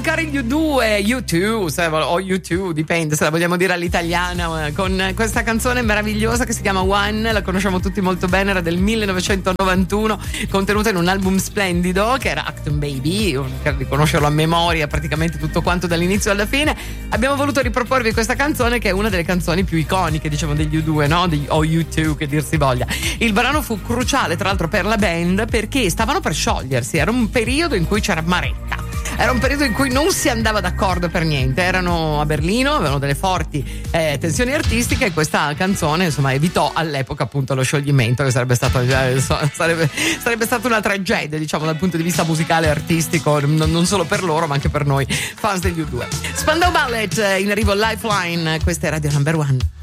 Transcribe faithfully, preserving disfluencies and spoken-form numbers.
mancare gli U due, U due se, o U due, dipende se la vogliamo dire all'italiana, con questa canzone meravigliosa che si chiama One, la conosciamo tutti molto bene, era del millenovecentonovantuno, contenuta in un album splendido che era Achtung Baby, di conoscerlo a memoria praticamente tutto quanto dall'inizio alla fine. Abbiamo voluto riproporvi questa canzone che è una delle canzoni più iconiche, diciamo, degli U due, no? Degli, o U due che dir si voglia. Il brano fu cruciale tra l'altro per la band perché stavano per sciogliersi, era un periodo in cui c'era maretta. Era un periodo in cui non si andava d'accordo per niente, erano a Berlino, avevano delle forti eh, tensioni artistiche e questa canzone insomma evitò all'epoca appunto lo scioglimento, che sarebbe stato eh, sarebbe, sarebbe stata una tragedia, diciamo, dal punto di vista musicale e artistico, non, non solo per loro ma anche per noi fans degli U due. Spandau Ballet in arrivo, Lifeline, questa è Radio Number One.